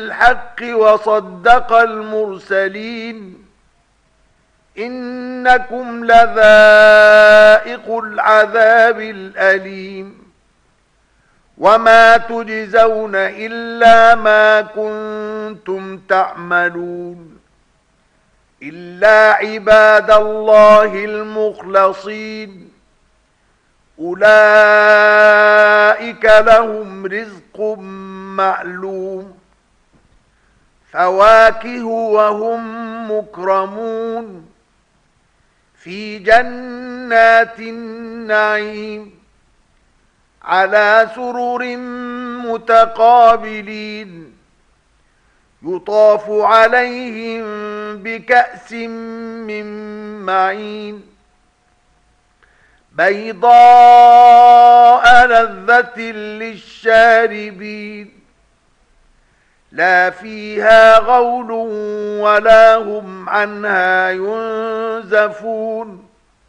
الحق وصدق المرسلين إنكم لذائق العذاب الأليم وما تجزون إلا ما كنتم تعملون إلا عباد الله المخلصين أولئك لهم رزق معلوم فواكه وهم مكرمون في جنات النعيم على سرر متقابلين يطاف عليهم بكأس من معين بيضاء لذة للشاربين لا فيها غول ولا هم عنها ينزفون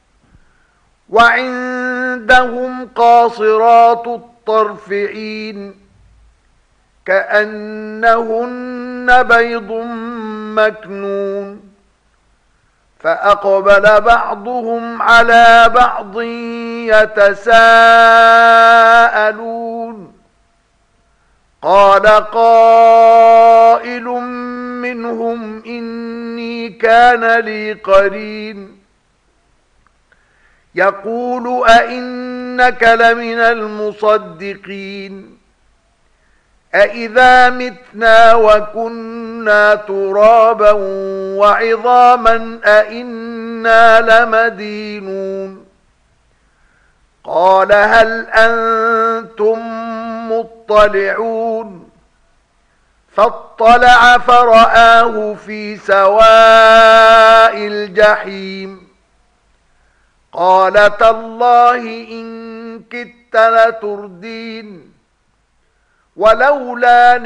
وعندهم قاصرات الطرف عين كأنهن بيض مكنون فأقبل بعضهم على بعض يتساءلون قال قائل منهم إني كان لي قرين يقول أئنك لمن المصدقين أئذا متنا وكنا ترابا وعظاما أئنا لمدينون قال هل أنتم مطلعون فاطلع فرآه في سواء الجحيم قال تالله إن كدت لتردين ولولا